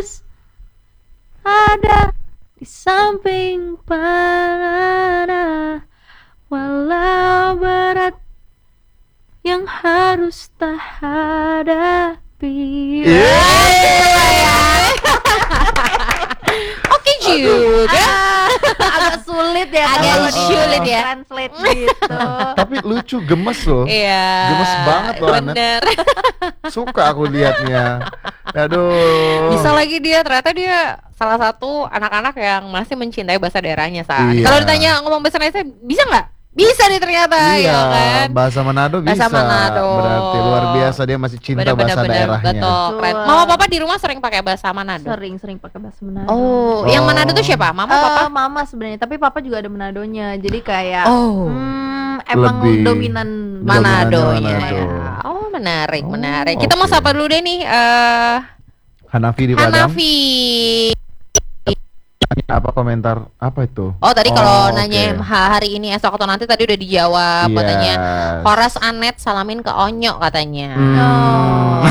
harus ada di samping panah, walau berat yang harus tak hadapi. Oke juga. Agak sulit ya, Agak kalau sulit ya. translate gitu. Tapi lucu, gemes loh. Iya. Gemes banget loh, Anet. Bener. Suka aku liatnya. Aduh. Bisa lagi dia, ternyata dia salah satu anak-anak yang masih mencintai bahasa daerahnya saat. Iya. Kalau ditanya ngomong bahasa Indonesia bisa nggak? Bisa nih ternyata, Iya, ya kan? bahasa Manado Bahasa bisa. Manado. Berarti luar biasa, dia masih cinta bahasa daerahnya. Betul, keren. Betul. Mama papa di rumah sering pakai bahasa Manado. Sering pakai bahasa Manado. Oh, yang Manado tuh siapa? Mama papa? Mama sebenarnya, tapi papa juga ada Manadonya. Jadi kayak Oh. emang Lebih dominan Manadonya. Manado. Ya. Oh, menarik, Oh, menarik. Kita mau oke. sapa dulu deh nih, Hanafi di Padang. Hanafi. Apa komentar? Apa itu? Oh, tadi kalau oke. nanya hari ini esok atau nanti tadi udah dijawab katanya. Yes. Horas Anet salamin ke Onyo katanya. Hmm.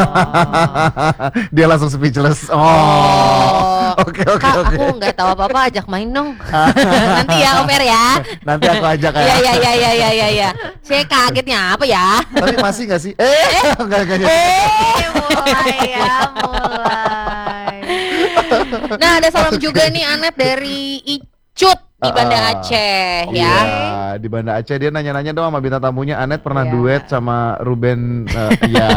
Dia langsung speechless. Oh. Oke. Kak, aku nggak tahu apa-apa, ajak main dong. Nanti ya, Omer ya. Nanti aku ajak ya. Iya. Saya kagetnya apa ya? Tapi masih nggak sih? Enggak. mulai. Nah, ada salam juga nih Anet dari Icut di Banda Aceh ya. Iya, di Banda Aceh dia nanya-nanya dong sama bintang tamunya. Anet pernah Iya. duet sama Ruben. Ya.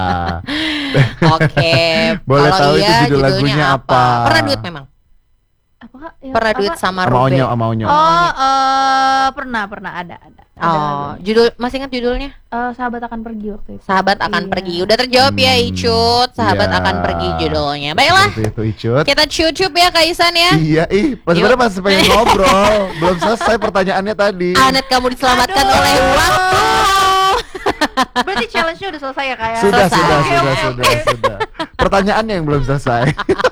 Oke. Boleh Kalau tahu itu iya, judul judulnya lagunya apa? Pernah duet memang? Apa? Pernah duet sama Sama Ruben? Onyo, sama Onyo. Oh, pernah ada. Oh, judul masih ingat judulnya? Sahabat akan pergi waktu itu. Sahabat akan Iya. pergi. Udah terjawab ya Icut. Sahabat Iya. akan pergi judulnya. Baiklah, Seperti itu Icut. kita cucup ya Kak Isan ya. Iya, sebenarnya masih pengen ngobrol. Belum selesai pertanyaannya tadi. Anet kamu diselamatkan Aduh. oleh waktu. Berarti challenge-nya udah selesai ya, kayak. Sudah. Selesai. Pertanyaannya yang belum selesai.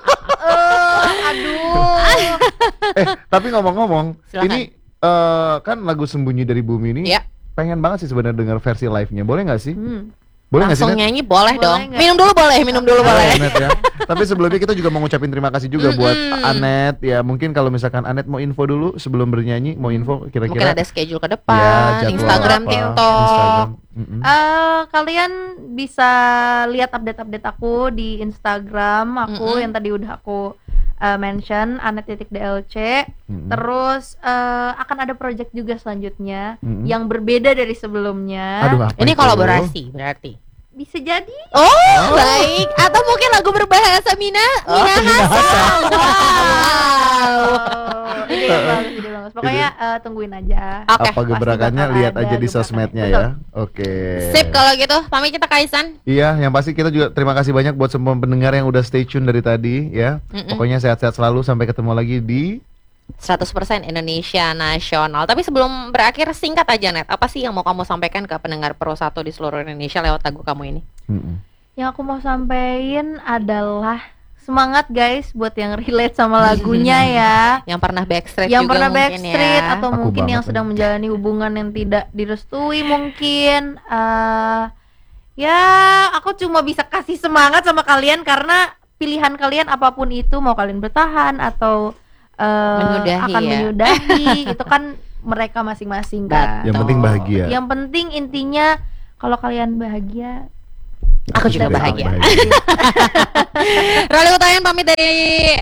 Aduh. Tapi ngomong-ngomong, Silakan. ini kan lagu Sembunyi dari Bumi ini. Iya. Pengen banget sih sebenarnya dengar versi live-nya. Boleh nggak sih? Boleh nggak sih? Langsung Net? nyanyi boleh Boleh dong. nggak? Minum dulu boleh. Net, ya. Tapi sebelumnya kita juga mau ngucapin terima kasih juga buat Anet ya. Mungkin kalau misalkan Anet mau info dulu sebelum bernyanyi, mau info Mungkin kira-kira ada schedule ke ya, depan, jadwal Instagram, apa, TikTok. Instagram. Mm-mm. Kalian bisa lihat update-update aku di Instagram aku yang tadi udah aku mention anet.dlc. Terus akan ada project juga selanjutnya yang berbeda dari sebelumnya. Aduh, apa Ini itu? kolaborasi berarti. Bisa jadi. Oh, baik. Atau mungkin lagu berbahasa Minahasa. Wow. Ide bagus. Pokoknya tungguin aja. Oke. Apa gebrakannya bakal lihat ada aja di gebrakan. sosmednya Betul. ya. Oke. Sip kalau gitu. Pamit kita Kaisan. Iya, yang pasti kita juga terima kasih banyak buat semua pendengar yang udah stay tune dari tadi ya. Pokoknya sehat-sehat selalu, sampai ketemu lagi di 100% Indonesia Nasional. Tapi sebelum berakhir singkat aja Net. Apa sih yang mau kamu sampaikan ke pendengar Pro 1 di seluruh Indonesia lewat lagu kamu ini? Yang aku mau sampein adalah semangat guys buat yang relate sama lagunya ya. Yang pernah backstreet Yang juga pernah mungkin backstreet ya. atau Aku mungkin yang banget sedang menjalani hubungan yang tidak direstui mungkin. Ya aku cuma bisa kasih semangat sama kalian karena pilihan kalian apapun itu, mau kalian bertahan atau Menyudahi akan ya. menyudahi itu kan mereka masing-masing kan. yang penting bahagia. Yang penting intinya kalau kalian bahagia, Aku juga Aku bahagia. bahagia. Roli Utayan pamit dari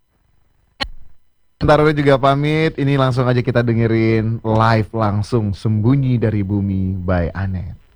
Ntar juga pamit. Ini langsung aja kita dengerin live langsung Sembunyi dari Bumi by Anet.